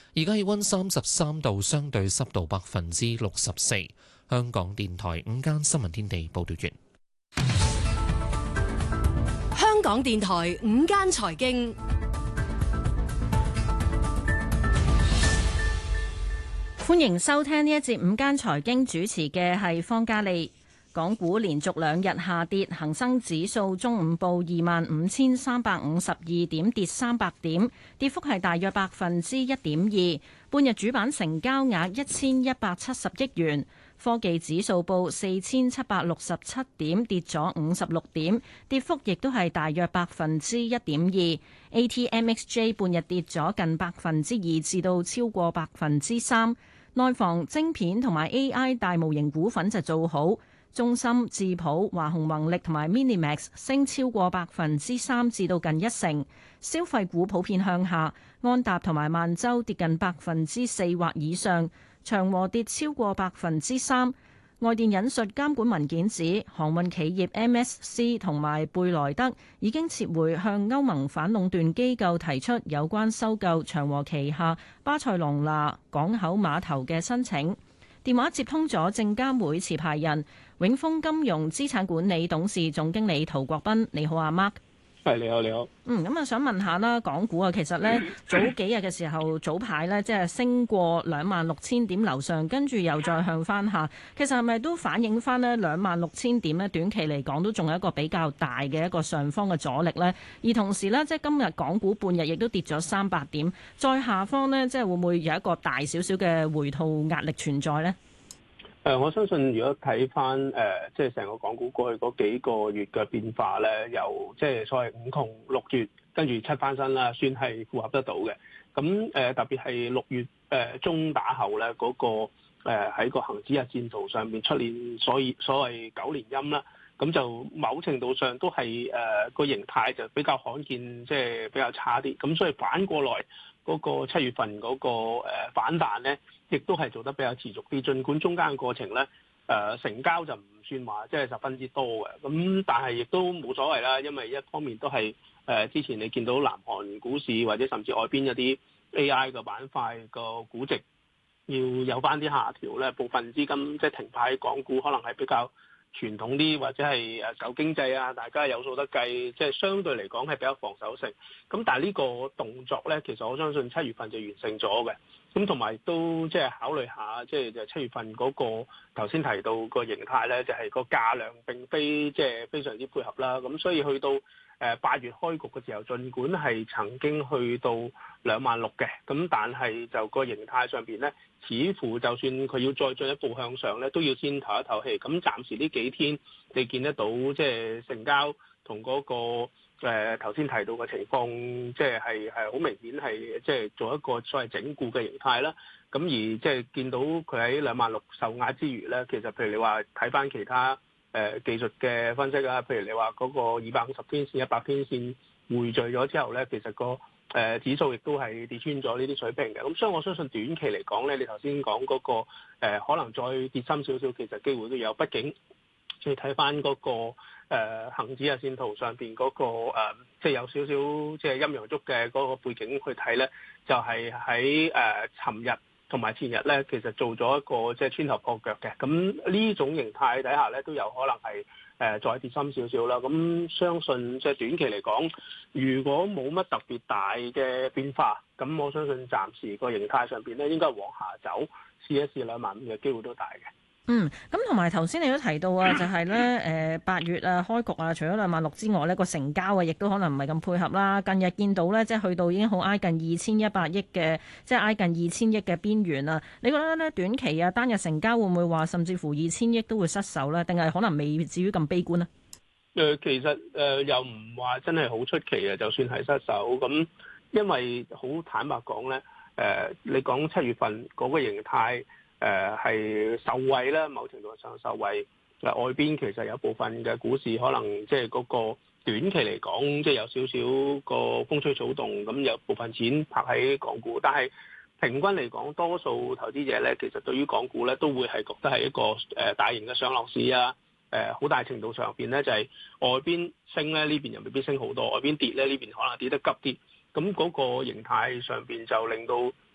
而家氣溫33度，相對濕度64%。香港電台午間新聞天地報道完。 香港電台午間財經， 歡迎收聽呢一節午間財經，主持嘅係方嘉利。港股連續2日下跌，恒生指數中午報25,352點，跌300點，跌幅係大約1.2%。半日主板成交額1170億元。科技指數報4767點，跌咗56點，跌幅亦都係大約1.2%。ATMXJ 半日跌咗近2%至到超過3%。內房、晶片同埋 AI 大模型股份就做好。中芯、智普、華虹宏力同埋 Minimax 升超過3%至到近1%。消費股普遍向下，安踏同埋萬洲跌近4%或以上，長和跌超過3%。外電引述監管文件指，航運企業 MSC 同埋貝萊德已經撤回向歐盟反壟斷機構提出有關收購長和旗下巴塞隆拿港口碼頭嘅申請。電話接通咗證監會持牌人永豐金融資產管理董事總經理陶國斌。你好啊 Mark。 係，你好，你好。 咁啊，想問下啦，港股啊，其實呢，早幾日嘅時候，早排呢，即係升過26,000點樓上，跟住又再向翻下。其實係咪都反映翻呢26,000點呢？短期嚟講都仲有一個比較大嘅一個上方嘅阻力呢。而同時呢，即係今日港股半日亦都跌咗300點，再下方呢，即係會唔會有一個大少少嘅回吐壓力存在呢？ 我相信如果睇翻即係成個港股過去嗰幾個月嘅變化咧，由即係所謂5窮6月跟住7翻身啦，算係符合得到嘅。咁特別係6月中打後咧，嗰個喺個恆指日線圖上面出現所謂9連陰啦，咁就某程度上都係個形態就比較罕見，即係比較差啲。咁所以反過來嗰個7月份嗰個反彈咧，亦都係做得比較持續啲，儘管中間嘅過程咧，成交就唔算話即係十分之多嘅，咁但係亦都冇所謂啦，因為一方面都係之前你見到南韓股市或者甚至外邊一啲 AI 嘅板塊個估值要有翻啲下調咧，部分資金即係停牌喺港股，可能係比較傳統啲或者係舊經濟啊，大家有數得計，即係相對嚟講係比較防守性。咁但係呢個動作咧，其實我相信7月份就完成咗嘅。咁同埋都即係考慮下，即係7月份嗰個頭先提到個形態咧，就係個價量並非即係非常之配合啦。咁所以去到8月開局嘅時候，儘管係曾經去到26,000嘅，咁但係就個形態上邊咧，似乎就算佢要再進一步向上咧，都要先唞一唞氣。咁暫時呢幾天你見得到，即係成交同嗰個頭先提到嘅情況，即係好明顯係即係做一個所謂整固嘅形態啦。咁而即係見到佢喺26,000受壓之餘咧，其實譬如你話睇翻其他技術嘅分析啊，譬如你話嗰個250天線、100天線匯聚咗之後咧，其實個指數亦都係跌穿咗呢啲水平嘅。咁所以我相信短期嚟講咧，你頭先講嗰個可能再跌深少少，其實機會都有。畢竟你睇翻嗰個恆指日線圖上邊嗰個即係有少少即係陰陽燭嘅嗰個背景去睇咧，就係喺尋日同埋前日咧，其實做咗一個即係穿頭破腳嘅。咁呢種形態底下咧，都有可能係再跌深少少啦。咁相信即係短期嚟講，如果冇乜特別大嘅變化，咁我相信暫時個形態上邊咧，應該係往下走，試一試25,000嘅機會都大嘅。 咁同埋頭先你都提到啊，就係咧8月啊開局啊，除咗26,000之外呢個成交啊，亦都可能唔係咁配合啦。近日見到咧，即係去到已經好挨近2,100億嘅，即係挨近2,000億嘅邊緣啦。你覺得咧短期啊單日成交會唔會話甚至乎2,000億都會失守咧？定係可能未至於咁悲觀呢？ 其實又唔話真係好出奇嘅，就算係失守咁，因為好坦白講咧，你講7月份嗰個形態。係受惠啦，某程度上受惠。外邊其實有部分嘅股市可能即係嗰個短期嚟講，即係有少少個風吹草動，咁有部分錢拍喺港股。但係平均嚟講，多數投資者咧，其實對於港股咧都會係覺得係一個大型嘅上落市啊。好大程度上邊咧就係外邊升咧，呢邊又未必升好多；外邊跌咧，呢邊可能跌得急啲。咁嗰個形態上邊就令到